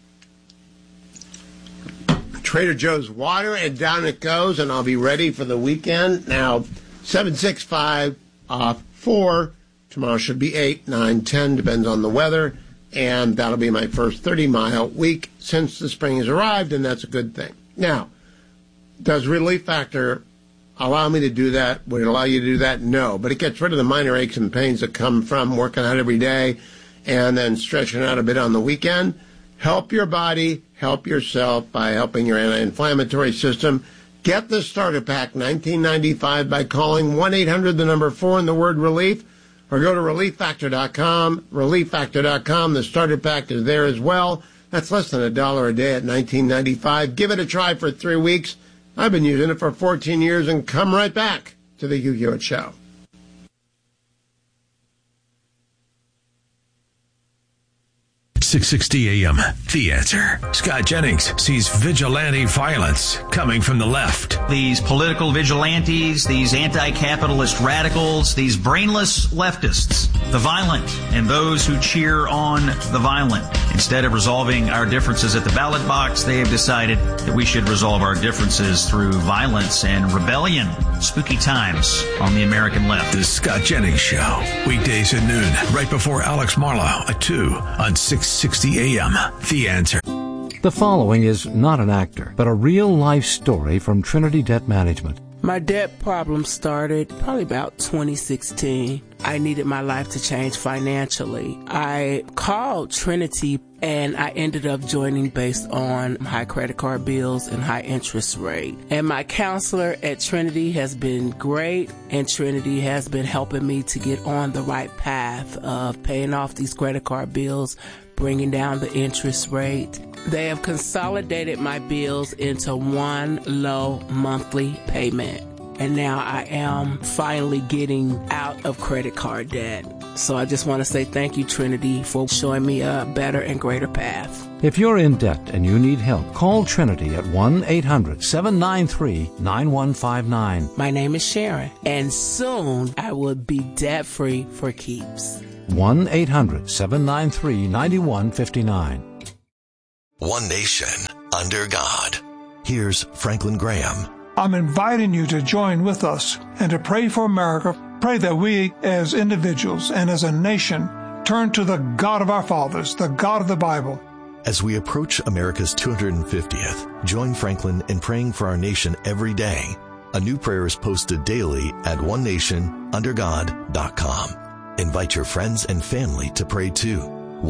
to Trader Joe's water, and down it goes, and I'll be ready for the weekend. Now, 765-4. Tomorrow should be 8, 9, 10, depends on the weather. And that'll be my first 30-mile week since the spring has arrived, and that's a good thing. Now, does Relief Factor allow me to do that? Would it allow you to do that? No. But it gets rid of the minor aches and pains that come from working out every day and then stretching out a bit on the weekend. Help your body, help yourself by helping your anti-inflammatory system. Get the starter pack, $19.95, by calling 1-800-4 and the word relief, or go to relieffactor.com. Relieffactor.com. The starter pack is there as well. That's less than $1 a day at $19.95. Give it a try for 3 weeks. I've been using it for 14 years, and come right back to the Hugh Hewitt Show. 660 AM, The Answer. Scott Jennings sees vigilante violence coming from the left. These political vigilantes, these anti-capitalist radicals, these brainless leftists, the violent, and those who cheer on the violent. Instead of resolving our differences at the ballot box, they have decided that we should resolve our differences through violence and rebellion. Spooky times on the American left. The Scott Jennings Show, weekdays at noon, right before Alex Marlowe at 2 on 660 AM. The Answer. The following is not an actor, but a real-life story from Trinity Debt Management. My debt problem started probably about 2016. I needed my life to change financially. I called Trinity and I ended up joining based on high credit card bills and high interest rate. And my counselor at Trinity has been great, and Trinity has been helping me to get on the right path of paying off these credit card bills, bringing down the interest rate. They have consolidated my bills into one low monthly payment. and now I am finally getting out of credit card debt. So I just want to say thank you, Trinity, for showing me a better and greater path. If you're in debt and you need help, call Trinity at 1-800-793-9159. My name is Sharon, and soon I will be debt-free for keeps. 1-800-793-9159. One nation under God. Here's Franklin Graham. I'm inviting you to join with us and to pray for America. Pray that we as individuals and as a nation turn to the God of our fathers, the God of the Bible. As we approach America's 250th, join Franklin in praying for our nation every day. A new prayer is posted daily at onenationundergod.com. Invite your friends and family to pray too.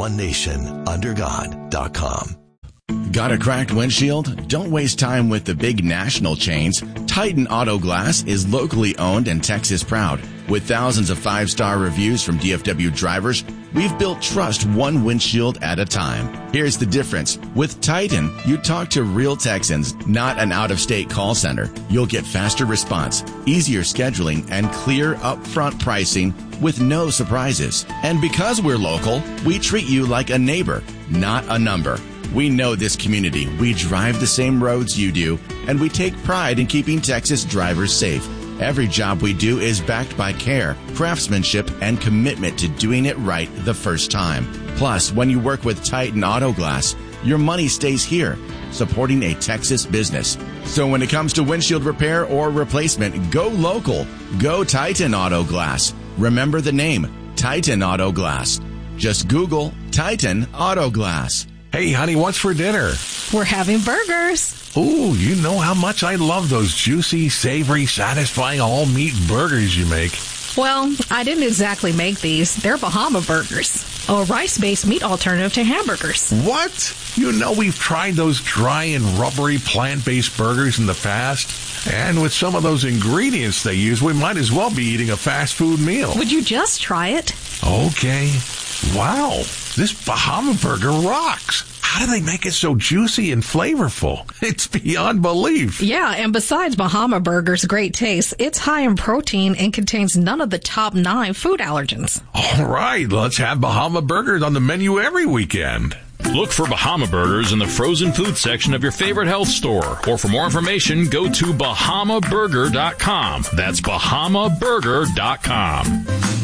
onenationundergod.com. Got a cracked windshield? Don't waste time with the big national chains. Titan Auto Glass is locally owned and Texas proud. With thousands of 5-star reviews from DFW drivers, we've built trust one windshield at a time. Here's the difference. With Titan, you talk to real Texans, not an out-of-state call center. You'll get faster response, easier scheduling, and clear upfront pricing with no surprises. And because we're local, we treat you like a neighbor, not a number. We know this community. We drive the same roads you do, and we take pride in keeping Texas drivers safe. Every job we do is backed by care, craftsmanship, and commitment to doing it right the first time. Plus, when you work with Titan Auto Glass, your money stays here, supporting a Texas business. So when it comes to windshield repair or replacement, go local. Go Titan Auto Glass. Remember the name, Titan Auto Glass. Just Google Titan Auto Glass. Hey, honey, what's for dinner? We're having burgers. Ooh, you know how much I love those juicy, savory, satisfying all-meat burgers you make. Well, I didn't exactly make these. They're Bahama burgers, a rice-based meat alternative to hamburgers. What? You know we've tried those dry and rubbery plant-based burgers in the past. And with some of those ingredients they use, we might as well be eating a fast food meal. Would you just try it? Okay. Wow, this Bahama burger rocks. How do they make it so juicy and flavorful? It's beyond belief. Yeah, and besides Bahama burger's great taste, it's high in protein and contains none of the top 9 food allergens. All right, let's have Bahama burgers on the menu every weekend. Look for Bahama Burgers in the frozen food section of your favorite health store. Or for more information, go to BahamaBurger.com. That's BahamaBurger.com.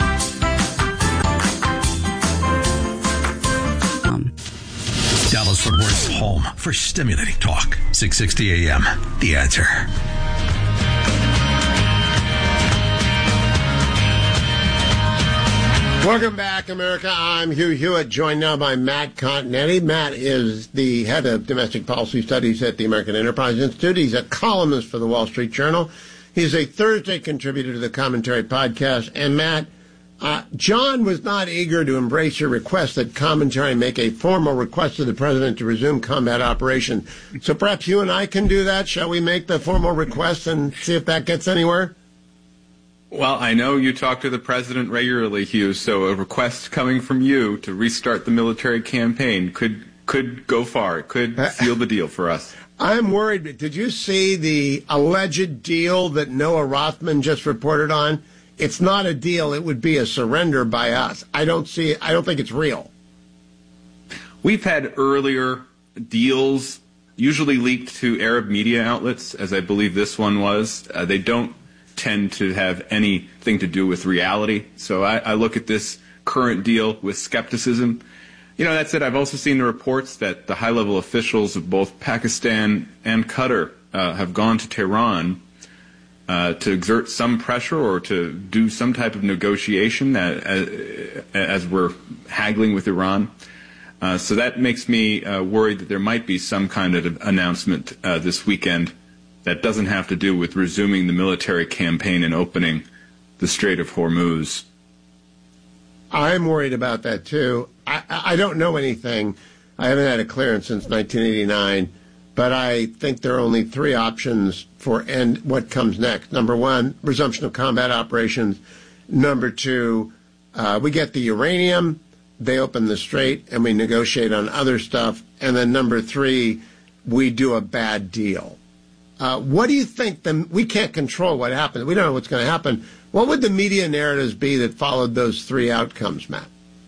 Dallas-Fort Worth's home for stimulating talk. 660 AM. The Answer. Welcome back, America. I'm Hugh Hewitt, joined now by Matt Continetti. Matt is the head of domestic policy studies at the American Enterprise Institute. He's a columnist for the Wall Street Journal. He's a Thursday contributor to the Commentary podcast. And Matt, John was not eager to embrace your request that Commentary make a formal request to the president to resume combat operations. So perhaps you and I can do that. Shall we make the formal request and see if that gets anywhere? Well, I know you talk to the president regularly, Hugh, so a request coming from you to restart the military campaign could go far. It could seal the deal for us. I'm worried. Did you see the alleged deal that Noah Rothman just reported on? It's not a deal. It would be a surrender by us. I don't see it. I don't think it's real. We've had earlier deals, usually leaked to Arab media outlets, as I believe this one was. They don't tend to have anything to do with reality. So I look at this current deal with skepticism. You know, that said, I've also seen the reports that the high-level officials of both Pakistan and Qatar have gone to Tehran to exert some pressure or to do some type of negotiation as we're haggling with Iran. So that makes me worried that there might be some kind of announcement this weekend that doesn't have to do with resuming the military campaign and opening the Strait of Hormuz. I'm worried about that, too. I don't know anything. I haven't had a clearance since 1989. But I think there are only 3 options for what comes next. Number 1, resumption of combat operations. Number 2, we get the uranium, they open the strait, and we negotiate on other stuff. And then number 3, we do a bad deal. What do you think? We can't control what happens. We don't know what's going to happen. What would the media narratives be that followed those three outcomes, Matt?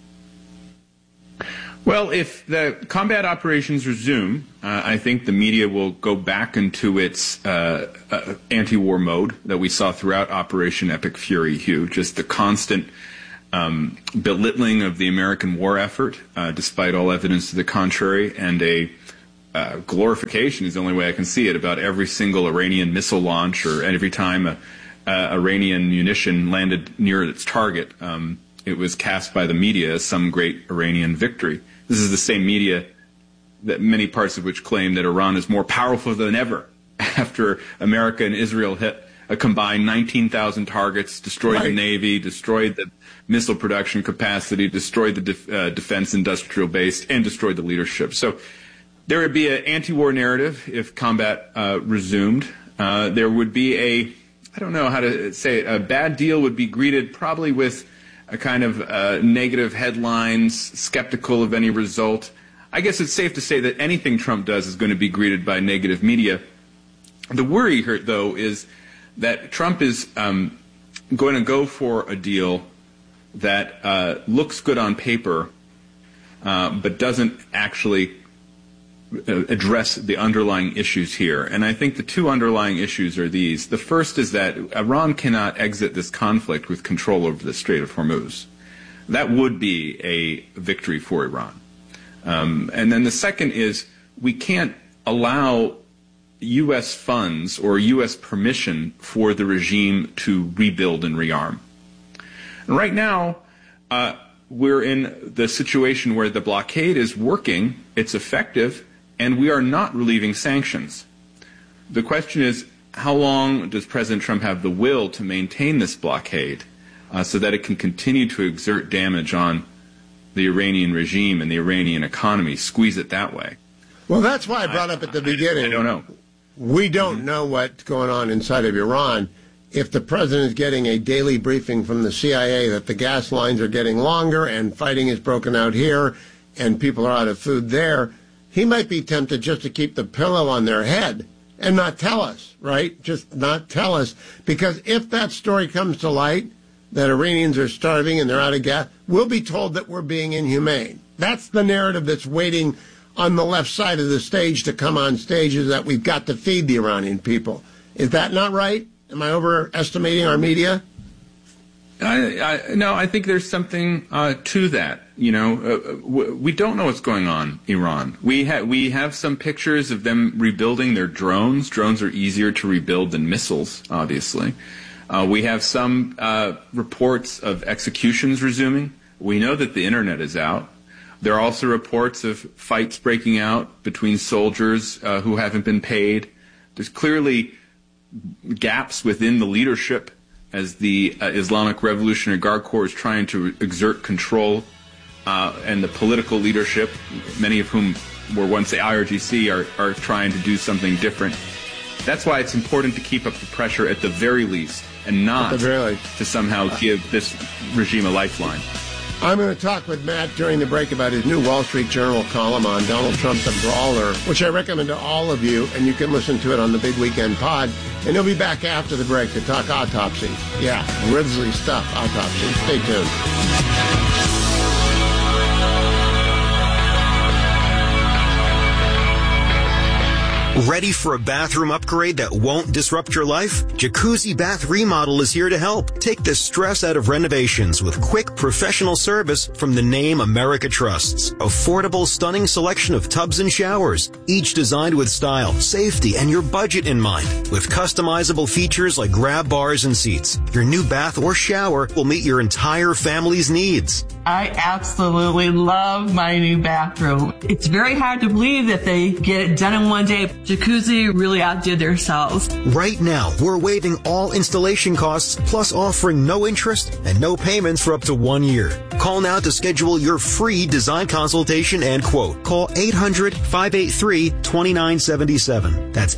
Well, if the combat operations resume, I think the media will go back into its anti-war mode that we saw throughout Operation Epic Fury, Hugh. Just the constant belittling of the American war effort, despite all evidence to the contrary, and a glorification is the only way I can see it about every single Iranian missile launch or every time a Iranian munition landed near its target. It was cast by the media as some great Iranian victory. This is the same media that many parts of which claim that Iran is more powerful than ever after America and Israel hit a combined 19,000 targets, destroyed the Navy, destroyed the missile production capacity, destroyed the defense industrial base, and destroyed the leadership. So there would be an anti-war narrative if combat resumed. There would be I don't know how to say it, a bad deal would be greeted probably with a kind of negative headlines, skeptical of any result. I guess it's safe to say that anything Trump does is going to be greeted by negative media. The worry here, though, is that Trump is going to go for a deal that looks good on paper, but doesn't actually address the underlying issues here. And I think the two underlying issues are these. The first is that Iran cannot exit this conflict with control over the Strait of Hormuz. That would be a victory for Iran. And then the second is we can't allow U.S. funds or U.S. permission for the regime to rebuild and rearm. And right now, we're in the situation where the blockade is working, it's effective, and we are not relieving sanctions. The question is, how long does President Trump have the will to maintain this blockade so that it can continue to exert damage on the Iranian regime and the Iranian economy, squeeze it that way? Well, that's why I brought up at the beginning. I don't know. We don't know what's going on inside of Iran. If the president is getting a daily briefing from the CIA that the gas lines are getting longer and fighting is broken out here and people are out of food there, he might be tempted just to keep the pillow on their head and not tell us, right? Just not tell us. Because if that story comes to light, that Iranians are starving and they're out of gas, we'll be told that we're being inhumane. That's the narrative that's waiting on the left side of the stage to come on stage, is that we've got to feed the Iranian people. Is that not right? Am I overestimating our media? No, I think there's something to that. You know, we don't know what's going on in Iran. We have some pictures of them rebuilding their drones. Drones are easier to rebuild than missiles, obviously. We have some reports of executions resuming. We know that the internet is out. There are also reports of fights breaking out between soldiers who haven't been paid. There's clearly gaps within the leadership as the Islamic Revolutionary Guard Corps is trying to exert control, and the political leadership, many of whom were once the IRGC, are trying to do something different. That's why it's important to keep up the pressure at the very least, and not to somehow give this regime a lifeline. I'm going to talk with Matt during the break about his new Wall Street Journal column on Donald Trump the Brawler, which I recommend to all of you, and you can listen to it on the Big Weekend Pod. And he'll be back after the break to talk autopsy. Yeah, grisly stuff, autopsy. Stay tuned. Ready for a bathroom upgrade that won't disrupt your life? Jacuzzi Bath Remodel is here to help. Take the stress out of renovations with quick professional service from the name America Trusts. Affordable, stunning selection of tubs and showers, each designed with style, safety, and your budget in mind. With customizable features like grab bars and seats, your new bath or shower will meet your entire family's needs. I absolutely love my new bathroom. It's very hard to believe that they get it done in one day. Jacuzzi really outdid themselves. Right now, we're waiving all installation costs, plus offering no interest and no payments for up to 1 year. Call now to schedule your free design consultation and quote. Call 800-583-2977. That's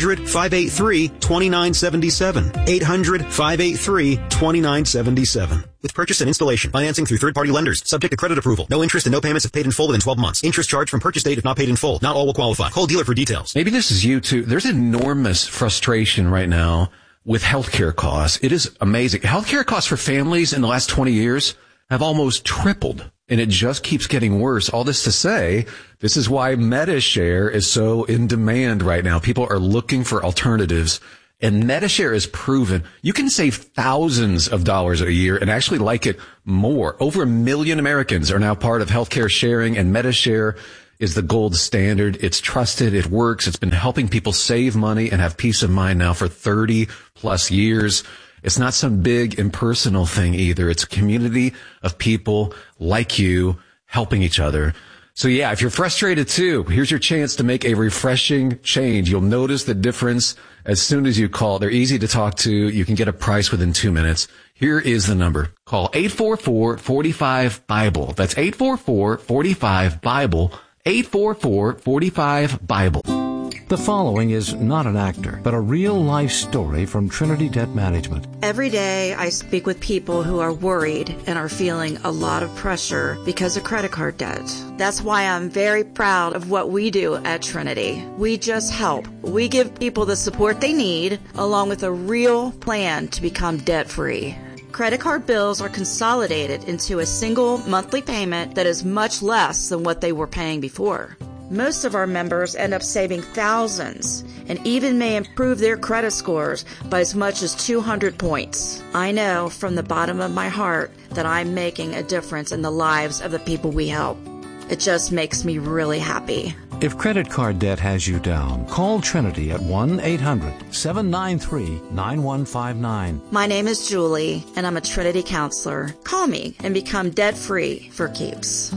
800-583-2977. 800-583-2977. with purchase and installation. Financing through third-party lenders. Subject to credit approval. No interest and no payments if paid in full within 12 months. Interest charged from purchase date if not paid in full. Not all will qualify. Call dealer for details. Maybe this is you too. There's enormous frustration right now with healthcare costs. It is amazing. Healthcare costs for families in the last 20 years have almost tripled, and it just keeps getting worse. All this to say, this is why MediShare is so in demand right now. People are looking for alternatives, and MediShare is proven you can save thousands of dollars a year and actually like it more. Over 1 million Americans are now part of healthcare sharing, and MediShare is the gold standard. It's trusted. It works. It's been helping people save money and have peace of mind now for 30 plus years. It's not some big impersonal thing either. It's a community of people like you helping each other. So yeah, if you're frustrated too, here's your chance to make a refreshing change. You'll notice the difference as soon as you call. They're easy to talk to. You can get a price within 2 minutes. Here is the number. Call 844-45-BIBLE. That's 844-45-BIBLE. 844-45-BIBLE. The following is not an actor, but a real-life story from Trinity Debt Management. Every day I speak with people who are worried and are feeling a lot of pressure because of credit card debt. That's why I'm very proud of what we do at Trinity. We just help. We give people the support they need, along with a real plan to become debt-free. Credit card bills are consolidated into a single monthly payment that is much less than what they were paying before. Most of our members end up saving thousands and even may improve their credit scores by as much as 200 points. I know from the bottom of my heart that I'm making a difference in the lives of the people we help. It just makes me really happy. If credit card debt has you down, call Trinity at 1-800-793-9159. My name is Julie, and I'm a Trinity counselor. Call me and become debt-free for keeps.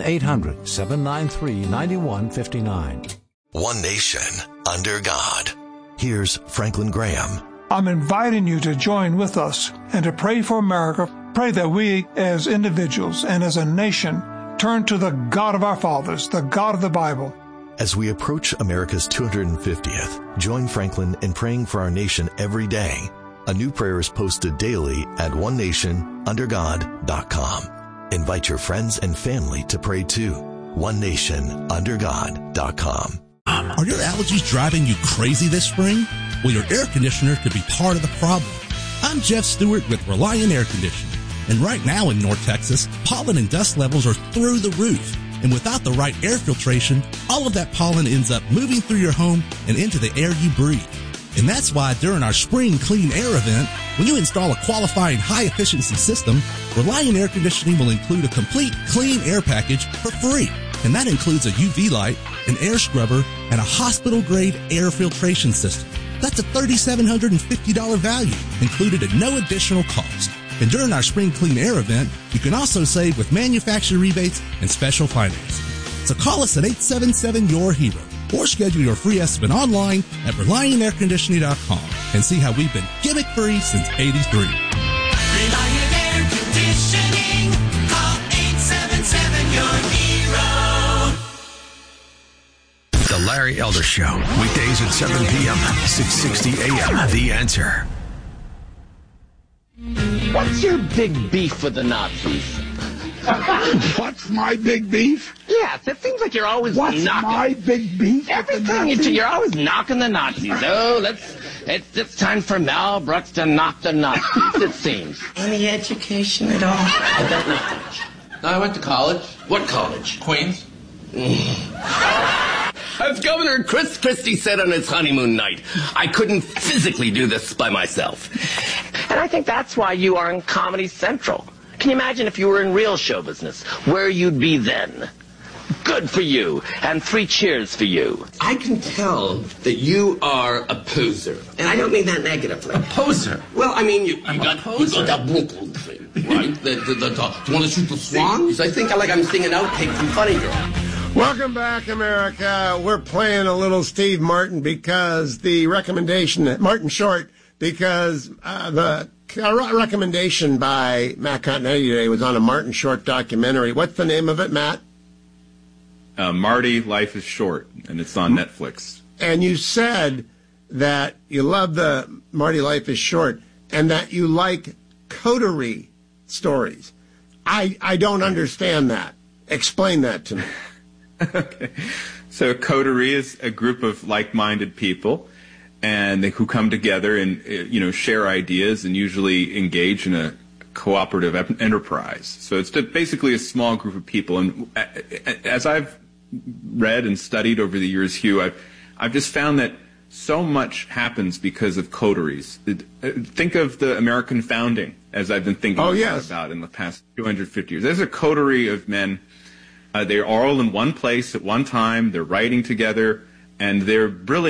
1-800-793-9159. One nation under God. Here's Franklin Graham. I'm inviting you to join with us and to pray for America. Pray that we as individuals and as a nation turn to the God of our fathers, the God of the Bible. As we approach America's 250th, join Franklin in praying for our nation every day. A new prayer is posted daily at onenationundergod.com. Invite your friends and family to pray too. onenationundergod.com. Are your allergies driving you crazy this spring? Well, your air conditioner could be part of the problem. I'm Jeff Stewart with Reliant Air Conditioning. And right now in North Texas, pollen and dust levels are through the roof. And without the right air filtration, all of that pollen ends up moving through your home and into the air you breathe. And that's why during our Spring Clean Air event, when you install a qualifying high-efficiency system, Reliant Air Conditioning will include a complete clean air package for free. And that includes a UV light, an air scrubber, and a hospital-grade air filtration system. That's a $3,750 value, included at no additional cost. And during our Spring Clean Air event, you can also save with manufacturer rebates and special financing. So call us at 877-YOUR-HERO or schedule your free estimate online at ReliantAirConditioning.com and see how we've been gimmick-free since '83. Reliant Air Conditioning. Call 877-YOUR-HERO. The Larry Elder Show. Weekdays at 7 p.m., 660 a.m. The Answer. What's your big beef with the Nazis? What's my big beef? Yes, it seems like you're always What's knocking. my big beef? Everything you're always knocking the Nazis. Oh, it's time for Mel Brooks to knock the Nazis, it seems. Any education at all? I don't know. No, I went to college. What college? Queens? As Governor Chris Christie said on his honeymoon night, I couldn't physically do this by myself. And I think that's why you are in Comedy Central. Can you imagine if you were in real show business, where you'd be then? Good for you, and 3 cheers for you. I can tell that you are a poser. And I don't mean that negatively. A poser? Well, I mean, you got that vocal thing, right? Do you want to shoot the swans? I think I'm singing outtake from Funny Girl. Welcome back, America. We're playing a little Steve Martin because the recommendation, Martin Short, because the recommendation by Matt Continetti today was on a Martin Short documentary. What's the name of it, Matt? Marty, Life is Short, and it's on Netflix. And you said that you love the Marty, Life is Short, and that you like coterie stories. I don't understand that. Explain that to me. Okay. So a coterie is a group of like-minded people and who come together and share ideas and usually engage in a cooperative enterprise. So it's basically a small group of people. And as I've read and studied over the years, Hugh, I've just found that so much happens because of coteries. Think of the American founding, as I've been thinking about in the past 250 years. There's a coterie of men. They're all in one place at one time. They're writing together, and they're brilliant.